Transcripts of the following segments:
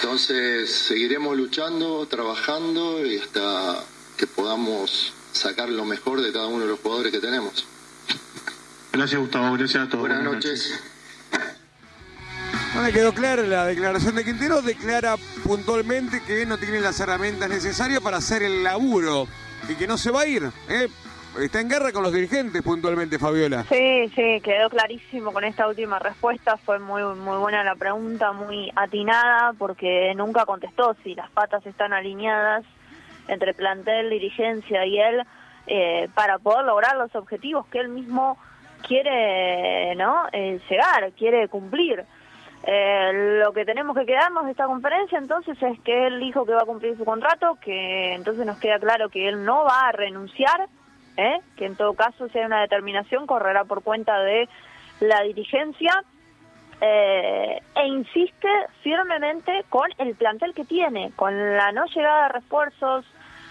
Entonces seguiremos luchando, trabajando y hasta que podamos sacar lo mejor de cada uno de los jugadores que tenemos. Gracias, Gustavo. Gracias a todos. Buenas noches. Bueno, quedó clara la declaración de Quintero. Declara puntualmente que no tiene las herramientas necesarias para hacer el laburo y que no se va a ir. Está en guerra con los dirigentes puntualmente, Fabiola. Sí, quedó clarísimo con esta última respuesta. Fue muy buena la pregunta, muy atinada, porque nunca contestó si las patas están alineadas entre plantel, dirigencia y él para poder lograr los objetivos que él mismo quiere, ¿no? Llegar, quiere cumplir. Lo que tenemos que quedarnos de esta conferencia entonces es que él dijo que va a cumplir su contrato, que entonces nos queda claro que él no va a renunciar, que en todo caso, si hay una determinación, correrá por cuenta de la dirigencia, e insiste firmemente con el plantel que tiene, con la no llegada de refuerzos,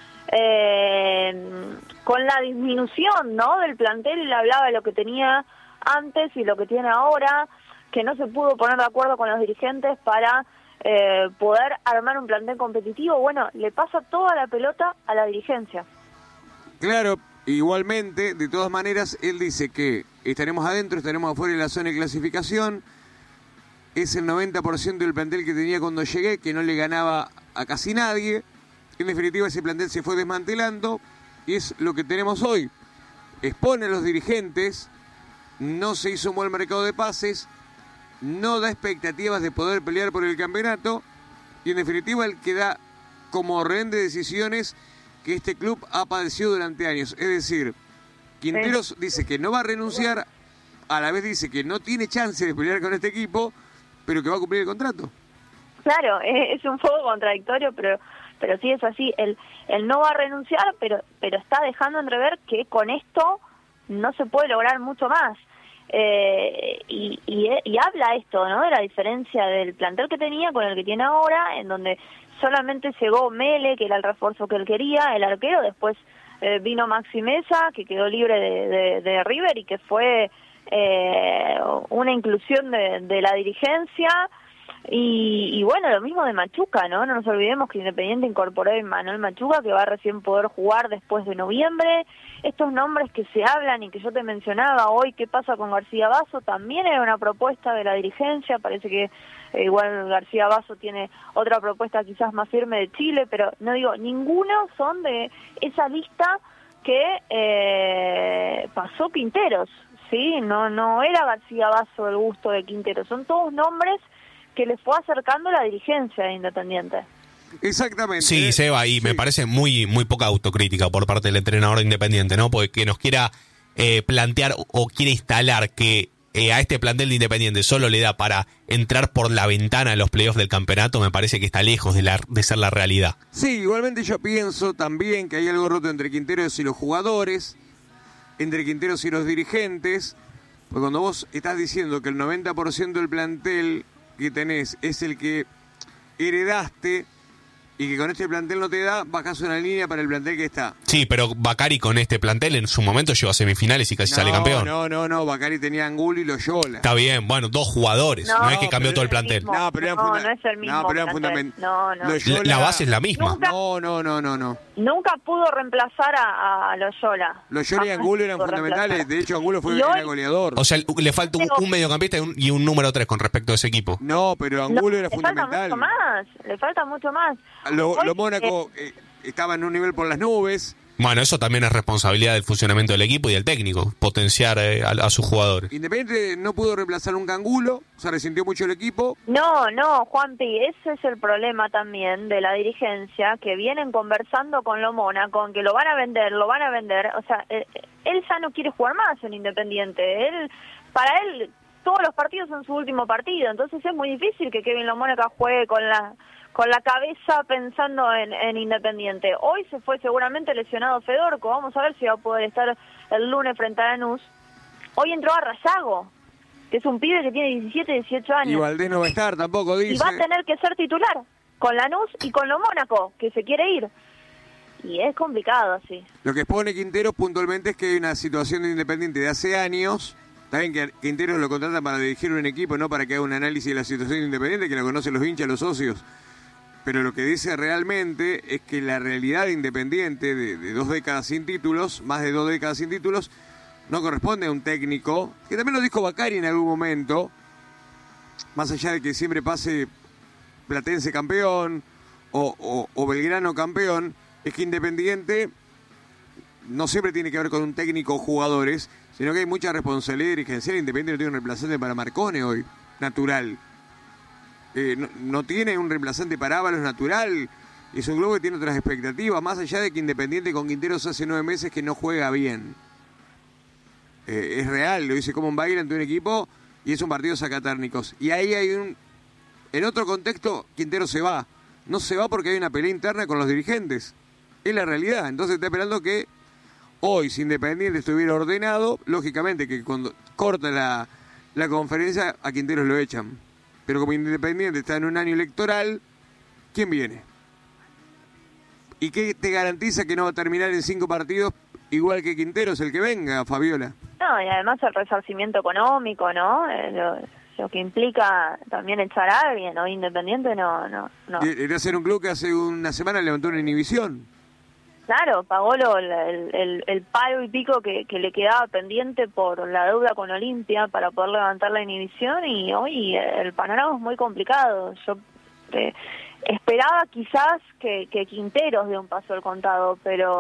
con la disminución, ¿no?, del plantel. Él hablaba de lo que tenía antes y lo que tiene ahora, que no se pudo poner de acuerdo con los dirigentes para poder armar un plantel competitivo. Bueno, le pasa toda la pelota a la dirigencia. Claro. Igualmente, de todas maneras, él dice que estaremos adentro, estaremos afuera de la zona de clasificación. Es el 90% del plantel que tenía cuando llegué, que no le ganaba a casi nadie. En definitiva, ese plantel se fue desmantelando y es lo que tenemos hoy. Expone a los dirigentes, no se hizo un buen mercado de pases, no da expectativas de poder pelear por el campeonato y en definitiva el que da como rehén de decisiones que este club ha padecido durante años. Es decir, Quinteros dice que no va a renunciar, a la vez dice que no tiene chance de pelear con este equipo, pero que va a cumplir el contrato. Claro, es un poco contradictorio, pero sí es así. Él no va a renunciar, pero está dejando entrever que con esto no se puede lograr mucho más. Y habla esto, ¿no?, de la diferencia del plantel que tenía con el que tiene ahora, en donde solamente llegó Mele, que era el refuerzo que él quería, el arquero. Después vino Maxi Mesa, que quedó libre de River y que fue una inclusión de la dirigencia. Y bueno, lo mismo de Machuca, ¿no? No nos olvidemos que Independiente incorporó a Manuel Machuca, que va a recién poder jugar después de noviembre. Estos nombres que se hablan y que yo te mencionaba hoy, ¿qué pasa con García Basso? También era una propuesta de la dirigencia. Parece que igual García Basso tiene otra propuesta quizás más firme de Chile, pero no digo, ninguno son de esa lista que pasó Quinteros, ¿sí? No era García Basso el gusto de Quinteros, son todos nombres que le fue acercando la dirigencia de Independiente. Exactamente. Sí, Seba, y me parece muy poca autocrítica por parte del entrenador de Independiente, ¿no? Porque que nos quiera plantear o quiere instalar que a este plantel de Independiente solo le da para entrar por la ventana en los playoffs del campeonato, me parece que está lejos de ser la realidad. Sí, igualmente yo pienso también que hay algo roto entre Quinteros y los jugadores, entre Quinteros y los dirigentes, porque cuando vos estás diciendo que el 90% del plantel que tenés es el que heredaste y que con este plantel no te da, bajás una línea para el plantel que está. Sí, pero Bacari con este plantel en su momento llegó a semifinales y casi sale campeón. No, Bacari tenía Angulo y Loyola. Está bien, bueno, 2 jugadores, no es que cambió todo el plantel. No, pero no es el mismo. No, pero eran fundamentales. La base es la misma. No. Nunca pudo reemplazar a Loyola. Loyola y Angulo eran fundamentales. De hecho, Angulo fue el goleador. O sea, le falta un mediocampista y un número 3 con respecto a ese equipo. No, pero Angulo era fundamental. Le falta mucho más. Los Mónaco estaban en un nivel por las nubes. Bueno, eso también es responsabilidad del funcionamiento del equipo y del técnico, potenciar a sus jugadores. Independiente no pudo reemplazar un Angulo, se resintió mucho el equipo. No, Juanpi, ese es el problema también de la dirigencia, que vienen conversando con lo Mónaco, que lo van a vender. O sea, él ya no quiere jugar más en Independiente. Para él, todos los partidos son su último partido, entonces es muy difícil que Kevin Lo Mónaco juegue con la cabeza pensando en Independiente. Hoy se fue seguramente lesionado Fedorco, vamos a ver si va a poder estar el lunes frente a Lanús. Hoy entró a Rayago, que es un pibe que tiene 17, 18 años. Y Valdés no va a estar tampoco, dice. Y va a tener que ser titular, con Lanús y con Lo Mónaco, que se quiere ir. Y es complicado así. Lo que expone Quinteros puntualmente es que hay una situación de Independiente de hace años. Está bien que Quinteros lo contratan para dirigir un equipo, no para que haga un análisis de la situación de Independiente, que la conocen los hinchas, los socios. pero lo que dice realmente es que la realidad de Independiente, de 2 décadas sin títulos, más de 2 décadas sin títulos, no corresponde a un técnico, que también lo dijo Bacari en algún momento, más allá de que siempre pase Platense campeón o Belgrano campeón, es que Independiente no siempre tiene que ver con un técnico o jugadores, sino que hay mucha responsabilidad dirigencial. Independiente no tiene un reemplazante para Marcone hoy, natural. No tiene un reemplazante para Ábalos natural. Es un club que tiene otras expectativas, más allá de que Independiente con Quinteros hace 9 meses que no juega bien. Es real, lo dice como un baile ante un equipo y es un partido sacatérnicos. Y ahí hay en otro contexto, Quintero se va. No se va porque hay una pelea interna con los dirigentes. Es la realidad. Entonces está esperando que hoy, si Independiente estuviera ordenado, lógicamente que cuando corta la conferencia, a Quinteros lo echan. Pero como Independiente está en un año electoral, ¿quién viene? ¿Y qué te garantiza que no va a terminar en 5 partidos igual que Quinteros, el que venga, Fabiola? No, y además el resarcimiento económico, ¿no? Lo que implica también echar a alguien, ¿no? Independiente no. Debería ser un club que hace una semana levantó una inhibición. Claro, pagó el palo y pico que le quedaba pendiente por la deuda con Olimpia para poder levantar la inhibición, y hoy el panorama es muy complicado. Yo esperaba quizás que Quinteros dé un paso al costado,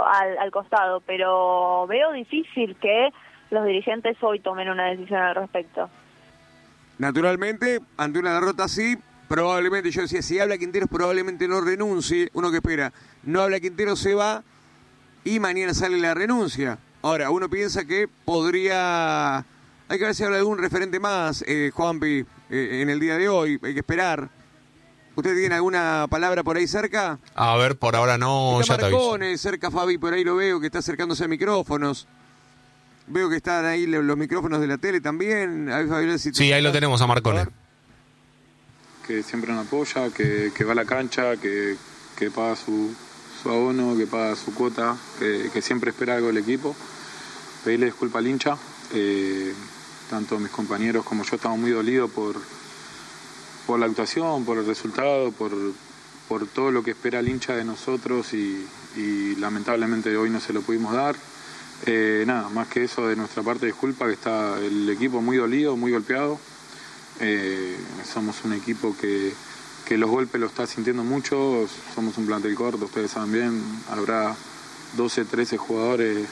pero veo difícil que los dirigentes hoy tomen una decisión al respecto. Naturalmente, ante una derrota así, probablemente, yo decía, si habla Quinteros probablemente no renuncie. Uno que espera, no habla Quinteros, se va y mañana sale la renuncia. Ahora, uno piensa que podría... Hay que ver si habla algún referente más, Juanpi, en el día de hoy. Hay que esperar. ¿Usted tiene alguna palabra por ahí cerca? A ver, por ahora no, está ya te aviso. Marcone, cerca Fabi, por ahí lo veo, que está acercándose a micrófonos. Veo que están ahí los micrófonos de la tele también. A ver, Fabiola, si Sí, ahí lo tenemos a Marcone. Que siempre nos apoya, que va a la cancha, que paga su abono, que paga su cuota, que siempre espera algo del equipo. Pedirle disculpa al hincha. Tanto mis compañeros como yo estamos muy dolidos por la actuación, por el resultado, por todo lo que espera el hincha de nosotros y lamentablemente hoy no se lo pudimos dar. Nada, más que eso de nuestra parte, disculpa, que está el equipo muy dolido, muy golpeado. Somos un equipo que los golpes lo está sintiendo mucho, somos un plantel corto, ustedes saben bien, habrá 12, 13 jugadores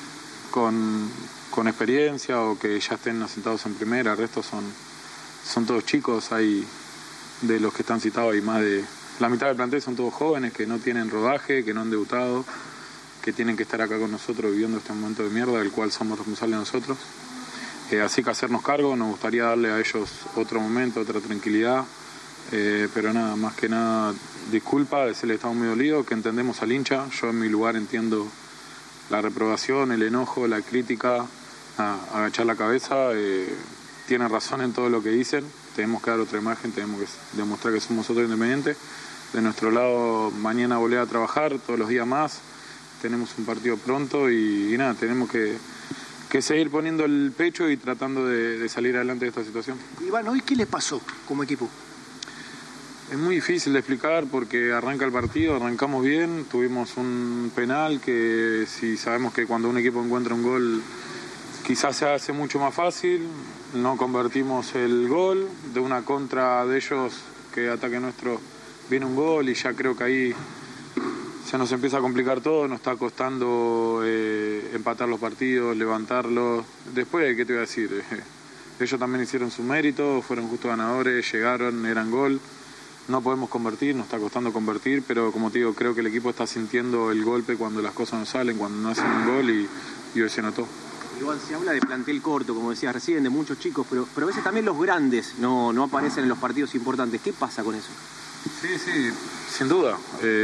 con experiencia o que ya estén asentados en primera, el resto son todos chicos, hay de los que están citados, hay más de la mitad del plantel son todos jóvenes que no tienen rodaje, que no han debutado, que tienen que estar acá con nosotros viviendo este momento de mierda del cual somos responsables nosotros. Así que hacernos cargo, nos gustaría darle a ellos otro momento, otra tranquilidad, pero nada, más que nada disculpa, decirle que estamos muy dolidos, que entendemos al hincha, yo en mi lugar entiendo la reprobación, el enojo, la crítica, agachar la cabeza, tienen razón en todo lo que dicen, tenemos que dar otra imagen, tenemos que demostrar que somos otro Independiente. De nuestro lado, mañana volver a trabajar, todos los días más, tenemos un partido pronto y nada, tenemos que seguir poniendo el pecho y tratando de salir adelante de esta situación. Iván, ¿hoy qué les pasó como equipo? Es muy difícil de explicar porque arranca el partido, arrancamos bien, tuvimos un penal que si sabemos que cuando un equipo encuentra un gol quizás se hace mucho más fácil, no convertimos el gol, de una contra de ellos que ataque nuestro viene un gol y ya creo que ahí se nos empieza a complicar todo, nos está costando empatar los partidos, levantarlos. Después, ¿qué te voy a decir? Ellos también hicieron su mérito, fueron justo ganadores, llegaron, eran gol. No podemos convertir, nos está costando convertir, pero como te digo, creo que el equipo está sintiendo el golpe cuando las cosas no salen, cuando no hacen un gol y hoy se notó. Igual se habla de plantel corto, como decías recién, de muchos chicos, pero a veces también los grandes no aparecen en los partidos importantes. ¿Qué pasa con eso? Sí, sin duda.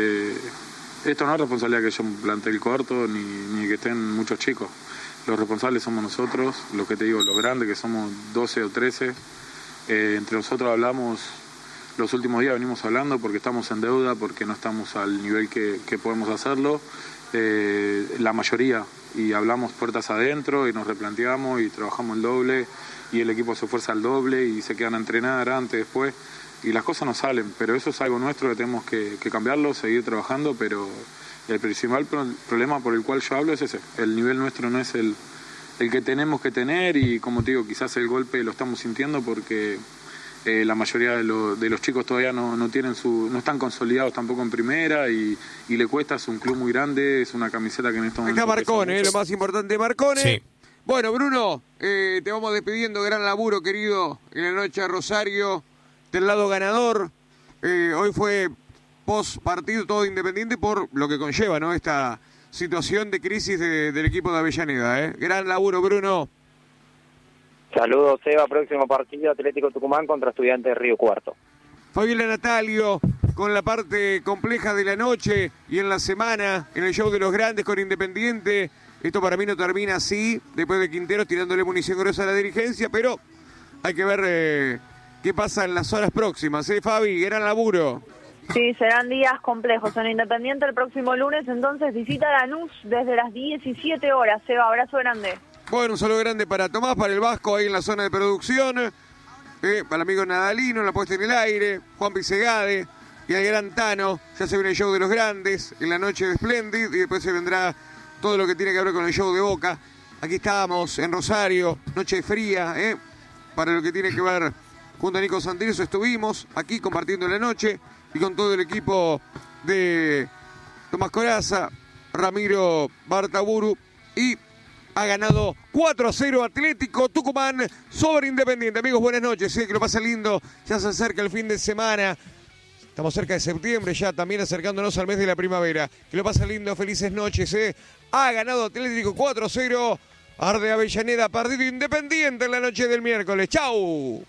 Esto no es responsabilidad que haya un plantel corto ni que estén muchos chicos. Los responsables somos nosotros, los que te digo, los grandes, que somos 12 o 13. Entre nosotros hablamos, los últimos días venimos hablando porque estamos en deuda, porque no estamos al nivel que podemos hacerlo. La mayoría, y hablamos puertas adentro y nos replanteamos y trabajamos el doble y el equipo se esfuerza al doble y se quedan a entrenar antes, después. las cosas no salen, pero eso es algo nuestro que tenemos que cambiarlo, seguir trabajando, pero el principal problema por el cual yo hablo es ese, el nivel nuestro no es el que tenemos que tener y como te digo, quizás el golpe lo estamos sintiendo porque la mayoría de los chicos todavía no están consolidados tampoco en primera y le cuesta, es un club muy grande, es una camiseta que en estos momentos... Está Marcone, lo más importante, Marcone. Sí. Bueno, Bruno, te vamos despidiendo, gran laburo, querido, en la noche a Rosario, del lado ganador. Hoy fue post partido todo Independiente por lo que conlleva, ¿no? Esta situación de crisis del equipo de Avellaneda, ¿eh? Gran laburo, Bruno. Saludos, Seba. Próximo partido, Atlético Tucumán contra Estudiantes de Río Cuarto. Fabiola Natalio, con la parte compleja de la noche y en la semana, en el show de los grandes con Independiente. Esto para mí no termina así, después de Quinteros tirándole munición gruesa a la dirigencia, pero hay que ver qué pasa en las horas próximas, Fabi, gran laburo. Sí, serán días complejos en Independiente el próximo lunes, entonces visita Lanús desde las 17 horas. Seba, abrazo grande. Bueno, un saludo grande para Tomás, para el Vasco ahí en la zona de producción, para el amigo Nadalino en la puesta en el aire, Juan Pisegade y el gran Tano. Ya se viene el show de los grandes en la noche de Splendid y después se vendrá todo lo que tiene que ver con el show de Boca. Aquí estamos en Rosario, noche fría, para lo que tiene que ver junto a Nico Santillo. Estuvimos aquí compartiendo la noche y con todo el equipo de Tomás Coraza, Ramiro Bartaburu y ha ganado 4-0 Atlético Tucumán sobre Independiente. Amigos, buenas noches, que lo pasen lindo, ya se acerca el fin de semana. Estamos cerca de septiembre ya, también acercándonos al mes de la primavera. Que lo pasen lindo, felices noches. Ha ganado Atlético 4-0. Arde Avellaneda, partido Independiente en la noche del miércoles. ¡Chau!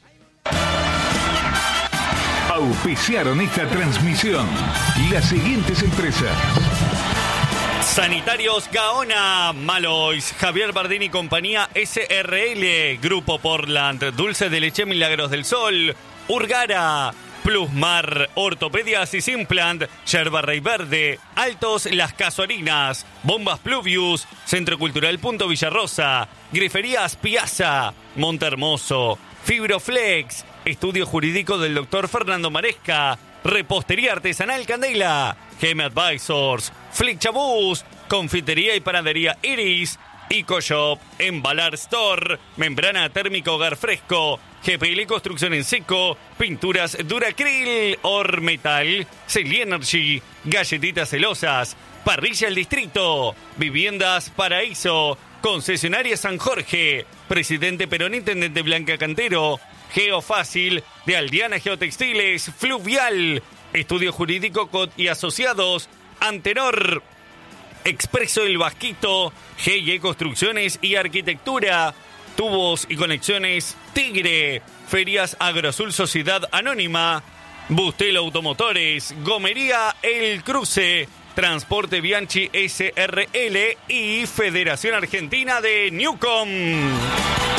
Auspiciaron esta transmisión las siguientes empresas: Sanitarios Gaona, Malois, Javier Bardini y compañía SRL, Grupo Portland, Dulce de Leche Milagros del Sol, Urgara, Plusmar, Ortopedias y Simplant, Yerba Rey Verde, Altos Las Casuarinas, Bombas Pluvius, Centro Cultural Punto Villarrosa, Griferías Piazza, Montehermoso, Fibroflex, Estudio Jurídico del Dr. Fernando Maresca, Repostería Artesanal Candela, GM Advisors, Flichabús, Confitería y Panadería Iris, EcoShop, Embalar Store, Membrana Térmica Hogar Fresco, GPL Construcción en Seco, Pinturas Duracril, Ormetal, Celi Energy, Galletitas Celosas, Parrilla El Distrito, Viviendas Paraíso, Concesionaria San Jorge, Presidente Perón Intendente Blanca Cantero, Geofácil, de Aldiana Geotextiles, Fluvial, Estudio Jurídico Cot y Asociados, Antenor, Expreso El Vasquito, G&E Construcciones y Arquitectura, Tubos y Conexiones Tigre, Ferias Agroazul Sociedad Anónima, Bustelo Automotores, Gomería El Cruce, Transporte Bianchi SRL y Federación Argentina de Newcom.